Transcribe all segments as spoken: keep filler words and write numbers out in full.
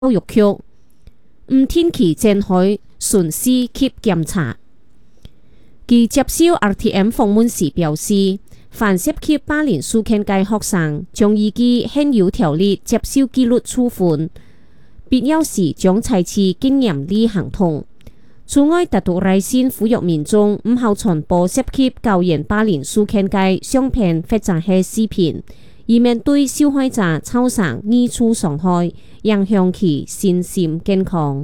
教育局唔定期展開巡視及檢查。佢接受 R T M 訪問時表示，凡涉及霸凌事件嘅學生，將依據現有條例接受紀律處分，必要時將採取更嚴厲行動。此外，特別熱線呼籲民眾唔好傳播涉及校園霸凌事件嘅相片或者係視頻，以免對受害者造成二次傷害，影響其身心健康。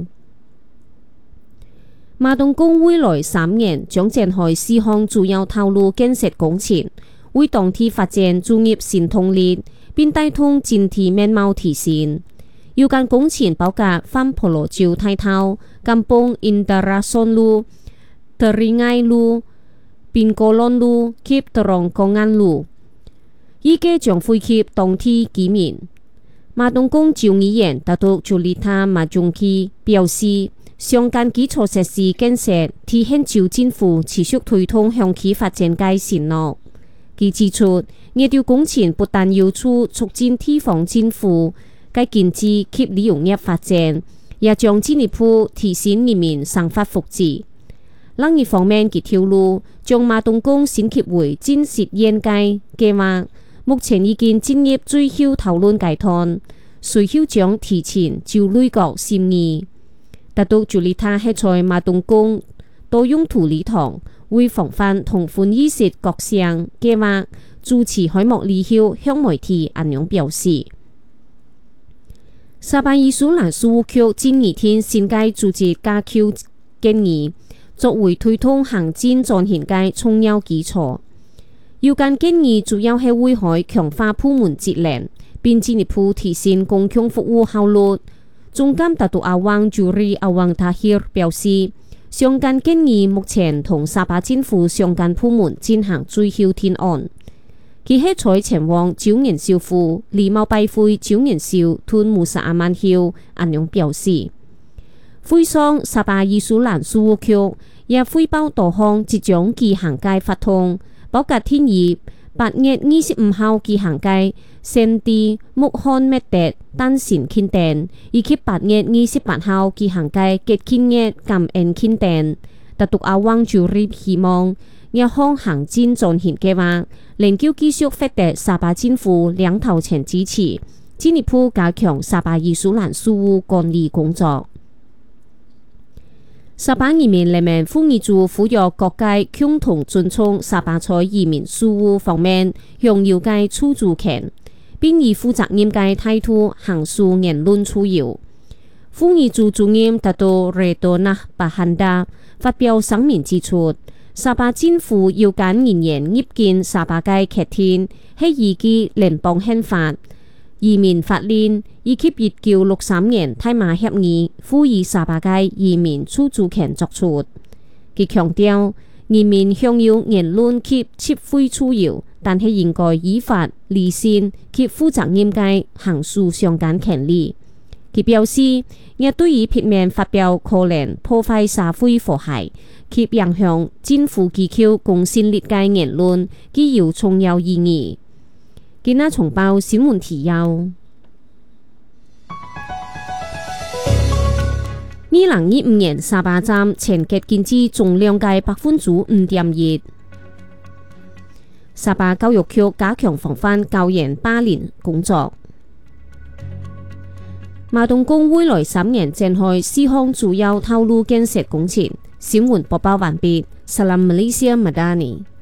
馬東宮未來三年將展開四項主要道路建設工程，為當地發展注入新動力，並帶動整體面貌提升。有關工程包括翻婆羅洲大道、甘榜印德拉松路、德里埃路、賓果朗路及德隆公安路，依家將惠及當地居民。馬東宮州議員拿督朱利塔馬中基表示，相關基礎設施建設體現州政府持續推動向其發展嘅承諾。佢指出，呢條工程不但有助促進地方政府嘅經濟及旅遊業發展，也將進一步提升人民生活福祉。另一方面，佢透露，將馬東宮新協會正式研究計劃，目前已經進入最後討論階段，隨後將提前就內閣審議。拿督朱利塔喺在馬東宮多用途禮堂為防範同歡意識各項計劃主持開幕禮後向媒體安樣表示。沙巴藝術蘭事務局今二天先介組織加強建議，作為推動行政轉型嘅重要基礎。有關建議主要係為可強化部門職能，並進一步提升公共服務效率。總監拿督阿旺朱里阿旺塔希表示，相關建議目前同沙巴政府相關部門進行最後提案。佢喺在前往九元少府禮貌拜會九元少吞穆薩阿曼後，安樣表示，會上沙巴藝術蘭事務局也匯報多項即將舉行嘅活動，包括天意八月二十五號舉行嘅聖地穆罕默德誕辰慶典，以及八月二十八號舉行嘅節慶日感恩慶典。拿督阿旺朱里希望一項行政轉型計劃，能夠繼續獲得沙巴政府兩頭前支持，進一步加強沙巴藝術蘭事務管理工作。沙巴移民聯盟呼籲住呼籲各界共同尊重沙巴在移民事務方面享有嘅出租權，並以負責任嘅態度行使言論自由。呼籲住主任拿督雷多納巴罕達發表聲明指出，沙巴政府要揀人員入境沙巴嘅決定係依據聯邦憲法、移民法令以及一九六三年大馬協議賦予沙巴嘅移民出租權作出。佢強調，人民享有言論及集會自由，但係應該依法、理性及負責任嘅行使相關權利。佢表示，亦對於片面發表可能破壞社會和諧及影響政府機構公信力嘅言論具有重要意義。今日重報新聞提要：二零二五年沙巴站前結經濟總量嘅百分之五點一。沙巴教育局加強防範校園霸凌工作。馬東宮未來三年展開四項主要道路建設工程。新聞播報完畢。Salam Malaysia Madani。